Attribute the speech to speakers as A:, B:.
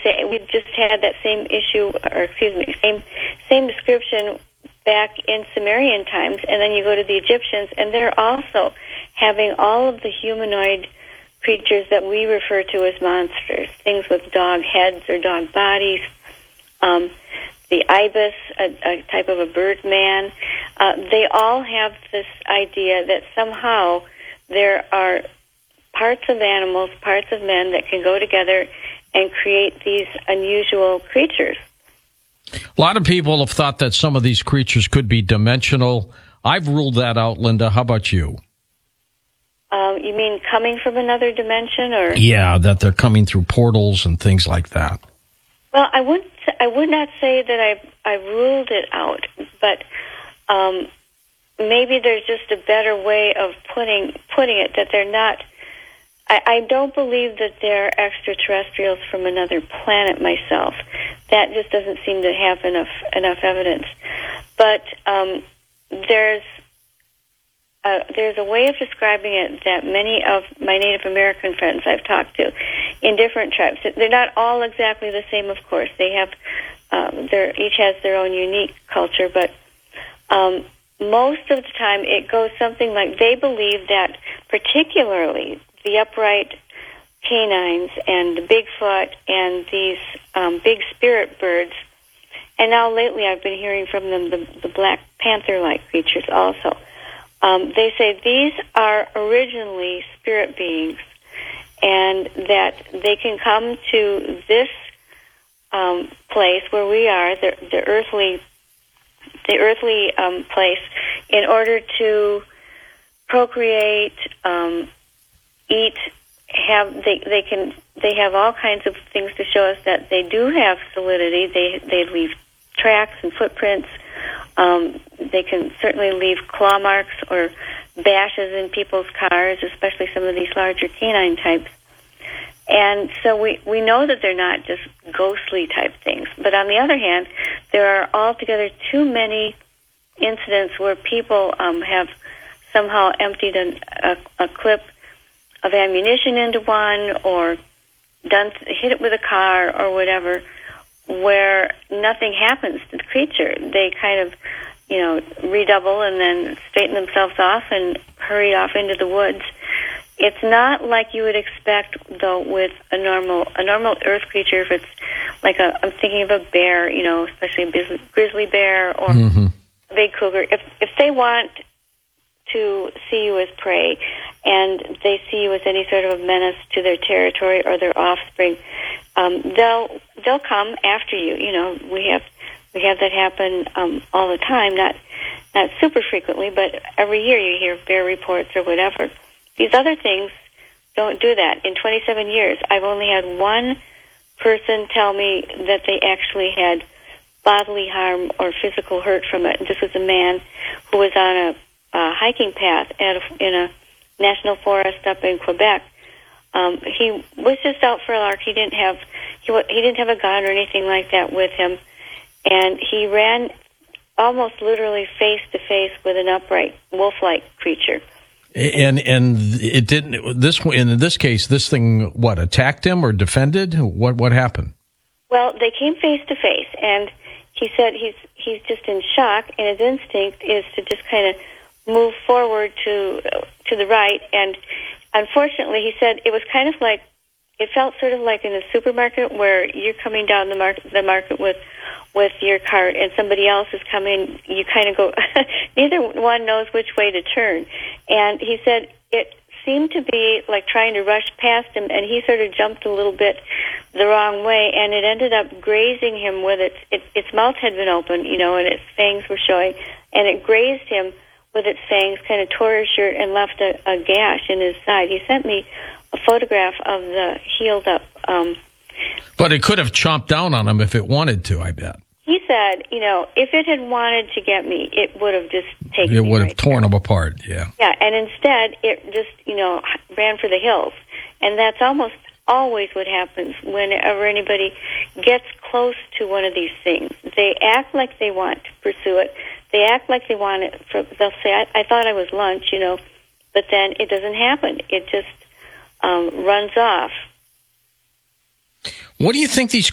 A: say we just had that same issue, or excuse me, same description back in Sumerian times, and then you go to the Egyptians, and they're also having all of the humanoid creatures that we refer to as monsters, things with dog heads or dog bodies, the ibis, a type of a bird man. They all have this idea that somehow there are parts of animals, parts of men that can go together and create these unusual creatures.
B: A lot of people have thought that some of these creatures could be dimensional. I've ruled that out, Linda. How about you?
A: You mean coming from another dimension, or?
B: Yeah, that they're coming through portals and things like that.
A: Well, I would not say that I've ruled it out, but maybe there's just a better way of putting it, that they're not. I don't believe that they're extraterrestrials from another planet myself. That just doesn't seem to have enough evidence. But there's a way of describing it that many of my Native American friends I've talked to in different tribes, they're not all exactly the same, of course. They have each has their own unique culture, but most of the time it goes something like they believe that particularly the upright canines and the Bigfoot and these big spirit birds, and now lately I've been hearing from them the Black Panther-like creatures also. They say these are originally spirit beings, and that they can come to this place where we are, the earthly place, in order to procreate, eat. They have all kinds of things to show us that they do have solidity. They leave tracks and footprints. They can certainly leave claw marks or bashes in people's cars, especially some of these larger canine types. And so we know that they're not just ghostly type things. But on the other hand, there are altogether too many incidents where people have somehow emptied a clip of ammunition into one, or hit it with a car or whatever, where nothing happens to the creature. They kind of, redouble and then straighten themselves off and hurry off into the woods. It's not like you would expect, though, with a normal earth creature. If it's like I'm thinking of a bear, especially a grizzly bear or a big cougar. If they want to see you as prey, and they see you as any sort of a menace to their territory or their offspring, they'll come after you. We have that happen all the time, not super frequently, but every year you hear bear reports or whatever. These other things don't do that. In 27 years, I've only had one person tell me that they actually had bodily harm or physical hurt from it. And this was a man who was on a hiking path in a national forest up in Quebec. He was just out for a lark. He didn't have a gun or anything like that with him, and he ran almost literally face to face with an upright wolf-like creature.
B: And it didn't. In this case, this thing attacked him or defended? What happened? Well,
A: they came face to face, and he said he's just in shock, and his instinct is to just kind of move forward to the right. And unfortunately, he said it was kind of like, it felt sort of like in a supermarket where you're coming down the market with your cart and somebody else is coming. You kind of go, neither one knows which way to turn. And he said it seemed to be like trying to rush past him, and he sort of jumped a little bit the wrong way, and it ended up grazing him with its mouth had been open, and its fangs were showing, and it grazed him with its fangs, kind of tore his shirt and left a gash in his side. He sent me a photograph of the healed up.
B: But it could have chomped down on him if it wanted to, I bet.
A: He said, if it had wanted to get me, it would have just taken me.
B: It would have torn him apart, yeah.
A: Yeah, and instead it just, ran for the hills. And that's almost always what happens whenever anybody gets close to one of these things. They act like they want to pursue it. They act like they want it. They'll say, I thought I was lunch, but then it doesn't happen. It just runs off.
B: What do you think these